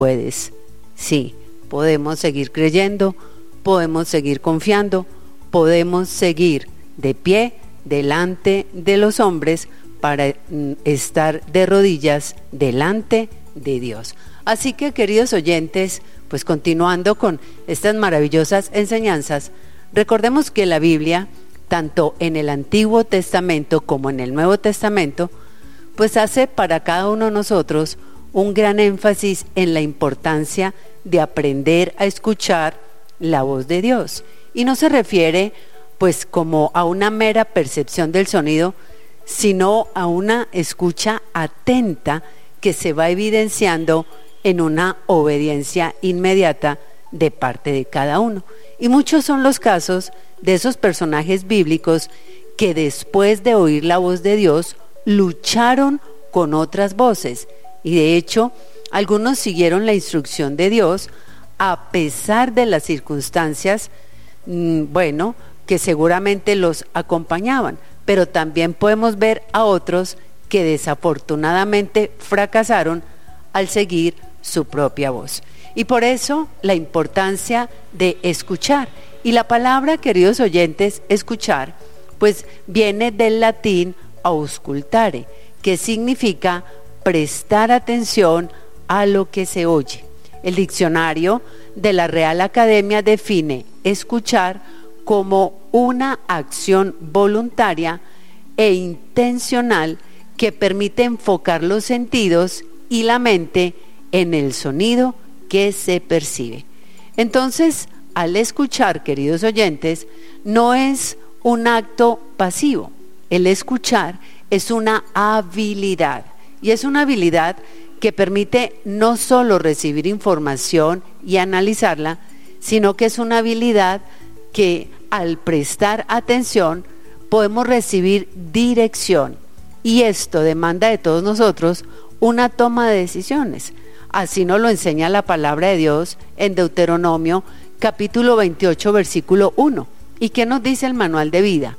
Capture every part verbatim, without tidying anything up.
puedes. Sí, podemos seguir creyendo, podemos seguir confiando, podemos seguir de pie delante de los hombres para estar de rodillas delante de Dios. Así que, queridos oyentes, pues continuando con estas maravillosas enseñanzas, recordemos que la Biblia, tanto en el Antiguo Testamento como en el Nuevo Testamento, pues hace para cada uno de nosotros un gran énfasis en la importancia de aprender a escuchar la voz de Dios. Y no se refiere pues como a una mera percepción del sonido, sino a una escucha atenta que se va evidenciando en una obediencia inmediata de parte de cada uno. Y muchos son los casos de esos personajes bíblicos que después de oír la voz de Dios lucharon con otras voces, y de hecho algunos siguieron la instrucción de Dios a pesar de las circunstancias, mmm, bueno, que seguramente los acompañaban, pero también podemos ver a otros que desafortunadamente fracasaron al seguir su propia voz. Y por eso la importancia de escuchar. Y la palabra, queridos oyentes, escuchar, pues viene del latín auscultare, que significa prestar atención a lo que se oye. El diccionario de la Real Academia define escuchar como una acción voluntaria e intencional que permite enfocar los sentidos y la mente en el sonido que se percibe. Entonces, al escuchar, queridos oyentes, no es un acto pasivo. El escuchar es una habilidad, y es una habilidad que permite no solo recibir información y analizarla, sino que es una habilidad que al prestar atención podemos recibir dirección, y esto demanda de todos nosotros una toma de decisiones. Así nos lo enseña la palabra de Dios en Deuteronomio capítulo veintiocho versículo uno. ¿Y qué nos dice el manual de vida?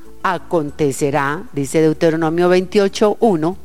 Acontecerá, dice Deuteronomio veintiocho uno,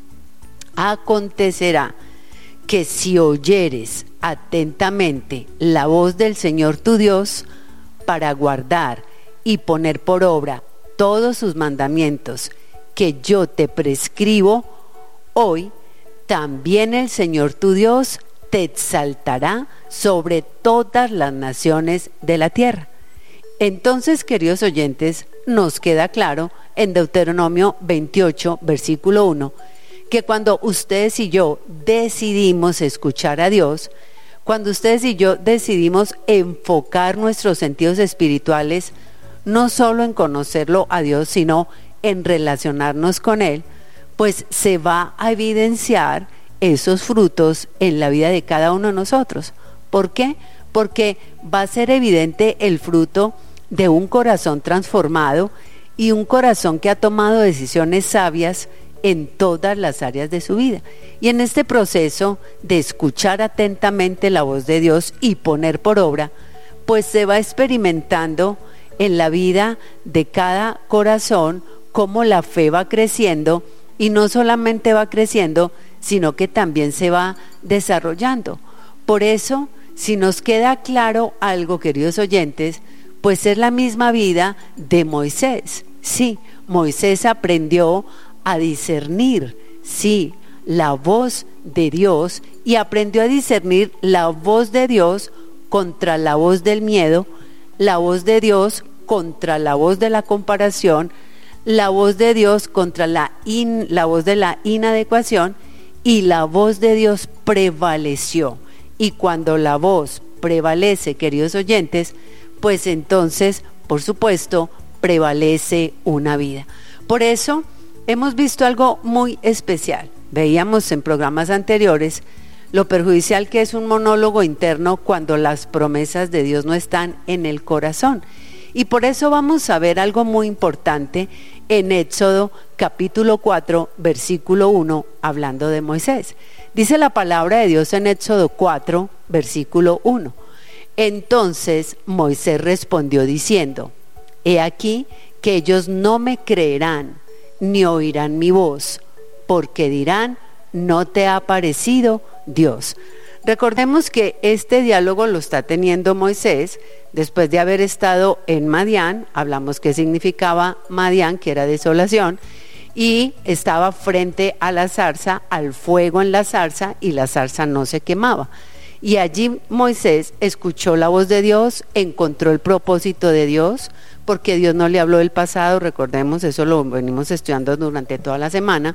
acontecerá que si oyeres atentamente la voz del Señor tu Dios para guardar y poner por obra todos sus mandamientos que yo te prescribo hoy, también el Señor tu Dios te exaltará sobre todas las naciones de la tierra. Entonces, queridos oyentes, nos queda claro en Deuteronomio veintiocho, versículo uno, que cuando ustedes y yo decidimos escuchar a Dios, cuando ustedes y yo decidimos enfocar nuestros sentidos espirituales, no solo en conocerlo a Dios, sino en relacionarnos con Él, pues se va a evidenciar esos frutos en la vida de cada uno de nosotros. ¿Por qué? Porque va a ser evidente el fruto de un corazón transformado y un corazón que ha tomado decisiones sabias en todas las áreas de su vida. Y en este proceso de escuchar atentamente la voz de Dios y poner por obra, pues se va experimentando en la vida de cada corazón cómo la fe va creciendo, y no solamente va creciendo, sino que también se va desarrollando. Por eso, si nos queda claro algo, queridos oyentes, pues es la misma vida de Moisés. Sí, Moisés aprendió a discernir, sí, la voz de Dios, y aprendió a discernir la voz de Dios contra la voz del miedo, la voz de Dios contra la voz de la comparación, la voz de Dios contra la, in, la voz de la inadecuación, y la voz de Dios prevaleció. Y cuando la voz prevalece, queridos oyentes, pues entonces, por supuesto, prevalece una vida. Por eso hemos visto algo muy especial. Veíamos en programas anteriores lo perjudicial que es un monólogo interno cuando las promesas de Dios no están en el corazón. Y por eso vamos a ver algo muy importante en Éxodo capítulo cuatro, versículo uno, hablando de Moisés. Dice la palabra de Dios en Éxodo cuatro, versículo uno. Entonces Moisés respondió diciendo: He aquí que ellos no me creerán, ni oirán mi voz, porque dirán: no te ha parecido Dios. Recordemos que este diálogo lo está teniendo Moisés después de haber estado en Madián. Hablamos qué significaba Madián, que era desolación, y estaba frente a la zarza, al fuego en la zarza, y la zarza no se quemaba. Y allí Moisés escuchó la voz de Dios, encontró el propósito de Dios, porque Dios no le habló del pasado, recordemos, eso lo venimos estudiando durante toda la semana,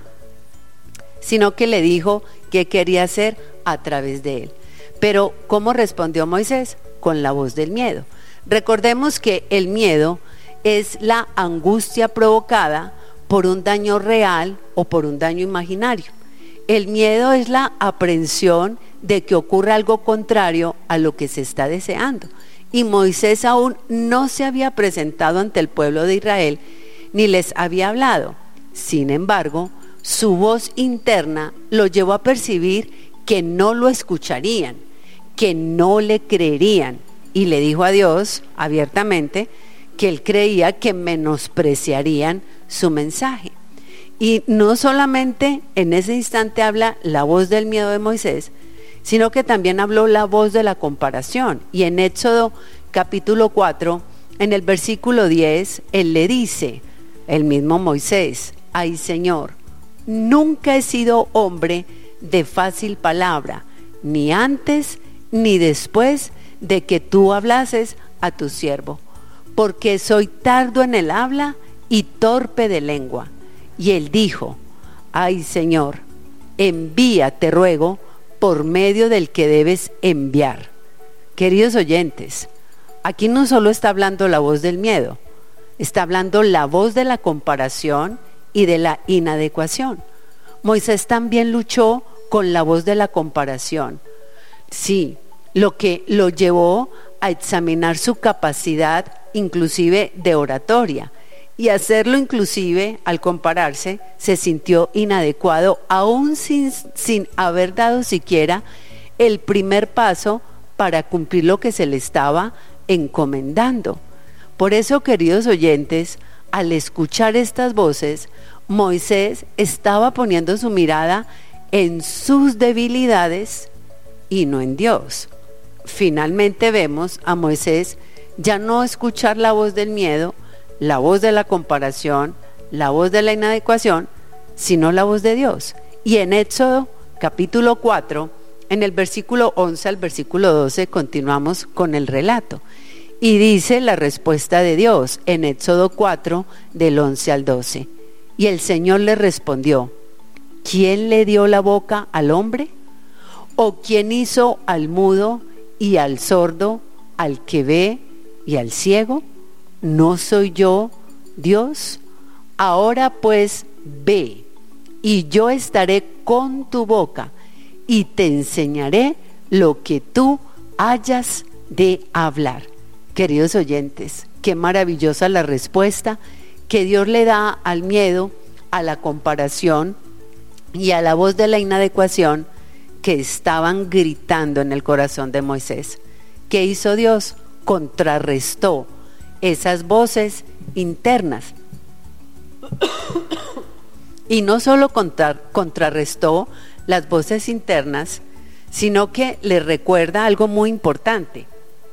sino que le dijo qué quería hacer a través de él. Pero ¿cómo respondió Moisés? Con la voz del miedo. Recordemos que el miedo es la angustia provocada por un daño real o por un daño imaginario. El miedo es la aprensión de que ocurra algo contrario a lo que se está deseando. Y Moisés aún no se había presentado ante el pueblo de Israel ni les había hablado. Sin embargo, su voz interna lo llevó a percibir que no lo escucharían, que no le creerían, y le dijo a Dios abiertamente que él creía que menospreciarían su mensaje. Y no solamente en ese instante habla la voz del miedo de Moisés, sino que también habló la voz de la comparación. Y en Éxodo capítulo cuatro, en el versículo diez, él le dice, el mismo Moisés: ay Señor, nunca he sido hombre de fácil palabra, ni antes ni después de que tú hablases a tu siervo, porque soy tardo en el habla y torpe de lengua. Y él dijo: ay Señor, envía, te ruego, por medio del que debes enviar. Queridos oyentes, aquí no solo está hablando la voz del miedo, está hablando la voz de la comparación y de la inadecuación. Moisés también luchó con la voz de la comparación. Sí, lo que lo llevó a examinar su capacidad inclusive de oratoria, y hacerlo inclusive al compararse se sintió inadecuado, aún sin, sin haber dado siquiera el primer paso para cumplir lo que se le estaba encomendando. Por eso, queridos oyentes, al escuchar estas voces, Moisés estaba poniendo su mirada en sus debilidades y no en Dios. Finalmente vemos a Moisés ya no escuchar la voz del miedo, la voz de la comparación, la voz de la inadecuación, sino la voz de Dios. Y en Éxodo capítulo cuatro, en el versículo once al versículo doce, continuamos con el relato. Y dice la respuesta de Dios en Éxodo cuatro, del once al doce. Y el Señor le respondió: ¿quién le dio la boca al hombre? ¿O quién hizo al mudo y al sordo, al que ve y al ciego? ¿No soy yo Dios? Ahora pues ve, y yo estaré con tu boca, y te enseñaré lo que tú hayas de hablar. Queridos oyentes, qué maravillosa la respuesta que Dios le da al miedo, a la comparación y a la voz de la inadecuación que estaban gritando en el corazón de Moisés. ¿Qué hizo Dios? Contrarrestó esas voces internas. Y no solo contra, contrarrestó las voces internas, sino que le recuerda algo muy importante.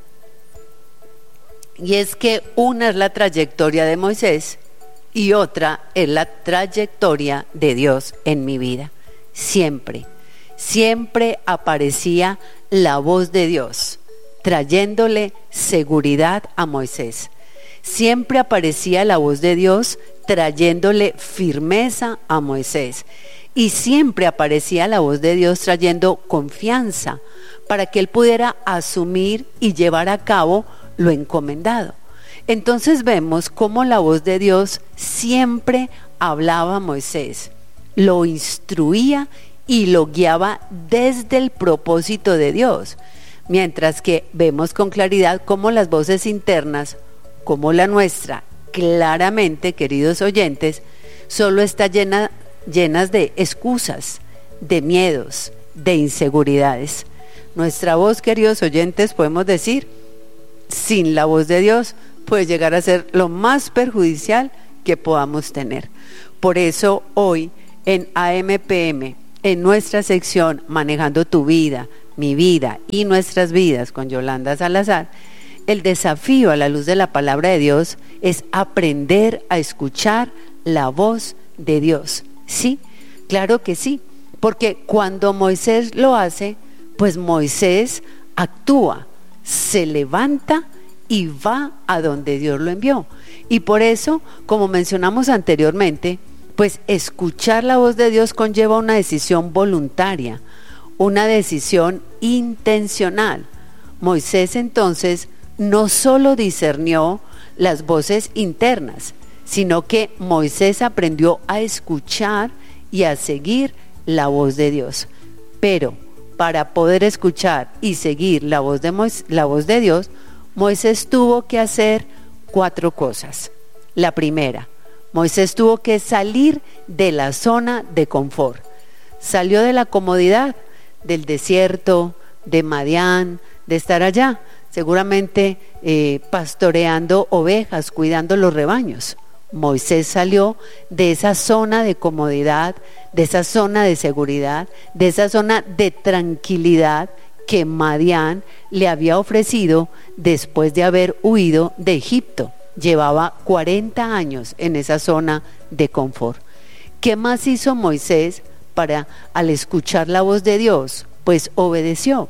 Y es que una es la trayectoria de Moisés y otra es la trayectoria de Dios en mi vida. Siempre, siempre aparecía la voz de Dios, trayéndole seguridad a Moisés. Siempre aparecía la voz de Dios trayéndole firmeza a Moisés. Y siempre aparecía la voz de Dios trayendo confianza para que él pudiera asumir y llevar a cabo lo encomendado. Entonces vemos cómo la voz de Dios siempre hablaba a Moisés, lo instruía y lo guiaba desde el propósito de Dios. Mientras que vemos con claridad cómo las voces internas, como la nuestra, claramente, queridos oyentes, solo está llena, llenas de excusas, de miedos, de inseguridades. Nuestra voz, queridos oyentes, podemos decir, sin la voz de Dios, puede llegar a ser lo más perjudicial que podamos tener. Por eso hoy en A M P M, en nuestra sección Manejando tu Vida, mi vida y nuestras vidas con Yolanda Salazar, el desafío a la luz de la palabra de Dios es aprender a escuchar la voz de Dios. Sí, claro que sí, porque cuando Moisés lo hace, pues Moisés actúa, se levanta y va a donde Dios lo envió. Y por eso, como mencionamos anteriormente, pues escuchar la voz de Dios conlleva una decisión voluntaria, una decisión intencional. Moisés entonces no solo discernió las voces internas, sino que Moisés aprendió a escuchar y a seguir la voz de Dios. Pero para poder escuchar y seguir la voz de Moisés, la voz de Dios, Moisés tuvo que hacer cuatro cosas. La primera, Moisés tuvo que salir de la zona de confort. Salió de la comodidad, del desierto, de Madián, de estar allá, seguramente eh, pastoreando ovejas, cuidando los rebaños. Moisés salió de esa zona de comodidad, de esa zona de seguridad, de esa zona de tranquilidad que Madián le había ofrecido después de haber huido de Egipto. Llevaba cuarenta años en esa zona de confort. ¿Qué más hizo Moisés para, al escuchar la voz de Dios? Pues obedeció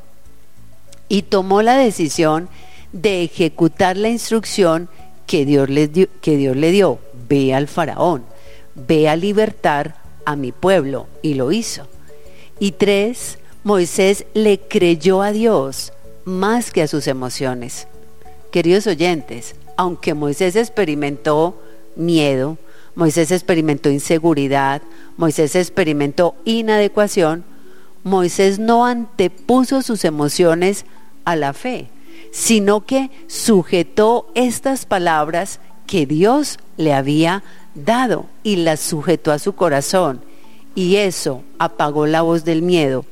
y tomó la decisión de ejecutar la instrucción que Dios le dio, que Dios le dio. Ve al faraón, ve a libertar a mi pueblo, y lo hizo. Y tres, Moisés le creyó a Dios más que a sus emociones. Queridos oyentes, aunque Moisés experimentó miedo, Moisés experimentó inseguridad, Moisés experimentó inadecuación, Moisés no antepuso sus emociones a la fe, sino que sujetó estas palabras que Dios le había dado y las sujetó a su corazón, y eso apagó la voz del miedo,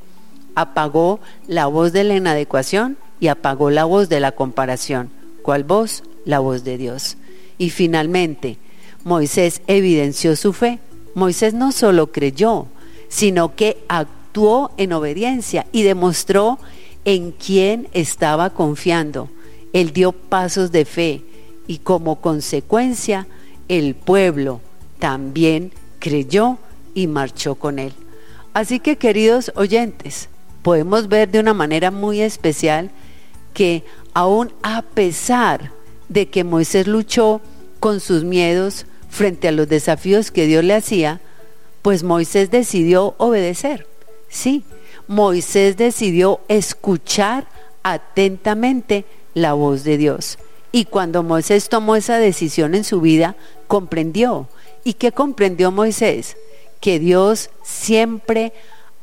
apagó la voz de la inadecuación y apagó la voz de la comparación. ¿Cuál voz? La voz de Dios. Y finalmente, Moisés evidenció su fe. Moisés no solo creyó, sino que actuó en obediencia y demostró en quién estaba confiando. Él dio pasos de fe y como consecuencia el pueblo también creyó y marchó con él. Así que, queridos oyentes, podemos ver de una manera muy especial que aún a pesar de que Moisés luchó con sus miedos frente a los desafíos que Dios le hacía, pues Moisés decidió obedecer. Sí, Moisés decidió escuchar atentamente la voz de Dios. Y cuando Moisés tomó esa decisión en su vida, comprendió. ¿Y qué comprendió Moisés? Que Dios siempre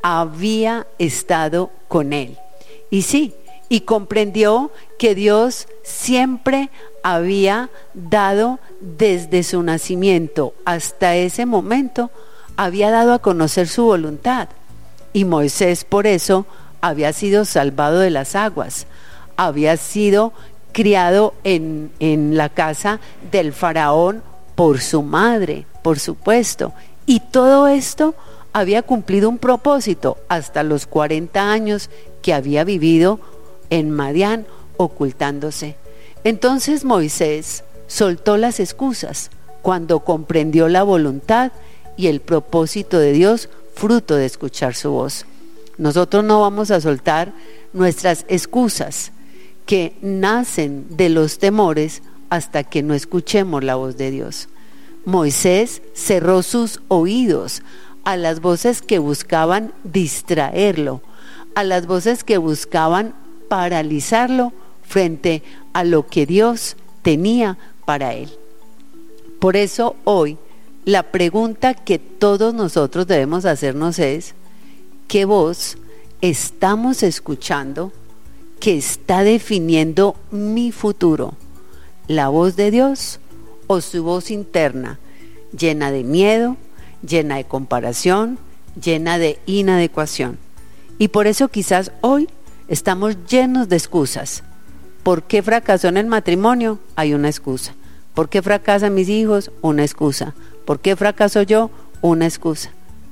había estado con él. Y sí, y comprendió que Dios siempre había dado desde su nacimiento hasta ese momento, había dado a conocer su voluntad. Y Moisés por eso había sido salvado de las aguas, había sido criado en, en la casa del faraón por su madre, por supuesto. Y todo esto había cumplido un propósito hasta los cuarenta años que había vivido en Madián ocultándose. Entonces Moisés soltó las excusas cuando comprendió la voluntad y el propósito de Dios, fruto de escuchar su voz. Nosotros no vamos a soltar nuestras excusas que nacen de los temores hasta que no escuchemos la voz de Dios. Moisés cerró sus oídos a las voces que buscaban distraerlo, a las voces que buscaban paralizarlo frente a lo que Dios tenía para él. Por eso hoy la pregunta que todos nosotros debemos hacernos es: ¿qué voz estamos escuchando que está definiendo mi futuro? ¿La voz de Dios o su voz interna, llena de miedo, llena de comparación, llena de inadecuación? Y por eso quizás hoy estamos llenos de excusas. ¿Por qué fracasó en el matrimonio? Hay una excusa. ¿Por qué fracasan mis hijos? Una excusa. ¿Por qué fracaso yo? Una excusa.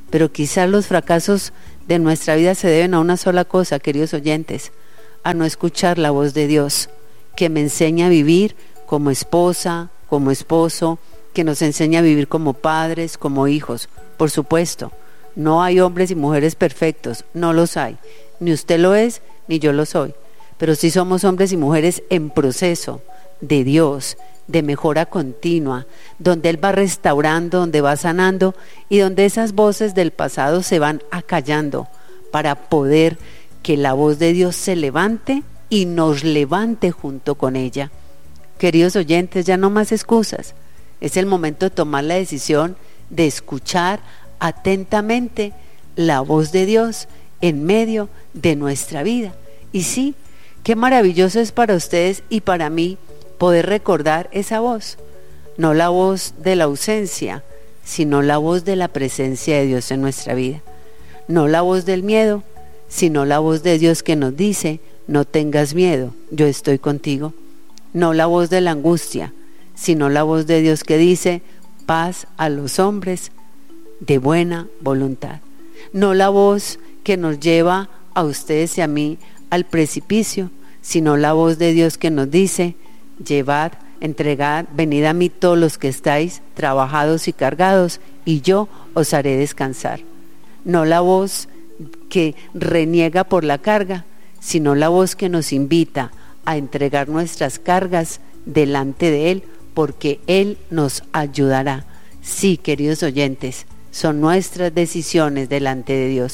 pero quizás los fracasos de nuestra vida se deben a una sola cosa, queridos oyentes, a no escuchar la voz de Dios, que me enseña a vivir como esposa, como esposo, que nos enseña a vivir como padres, como hijos. Por supuesto, no hay hombres y mujeres perfectos, no los hay, ni usted lo es, ni yo lo soy, pero sí somos hombres y mujeres en proceso de Dios, de mejora continua, donde Él va restaurando, donde va sanando y donde esas voces del pasado se van acallando para poder que la voz de Dios se levante y nos levante junto con ella. Queridos oyentes, ya no más excusas, es el momento de tomar la decisión de escuchar atentamente la voz de Dios en medio de nuestra vida. Y sí, qué maravilloso es para ustedes y para mí poder recordar esa voz, no la voz de la ausencia, sino la voz de la presencia de Dios en nuestra vida, no la voz del miedo, sino la voz de Dios que nos dice: no tengas miedo, yo estoy contigo. No la voz de la angustia, sino la voz de Dios que dice: paz a los hombres de buena voluntad. No la voz que nos lleva a ustedes y a mí al precipicio, sino la voz de Dios que nos dice: llevad, entregad, venid a mí todos los que estáis trabajados y cargados, y yo os haré descansar. No la voz que reniega por la carga, sino la voz que nos invita a entregar nuestras cargas delante de Él, porque Él nos ayudará. Sí, queridos oyentes, son nuestras decisiones delante de Dios.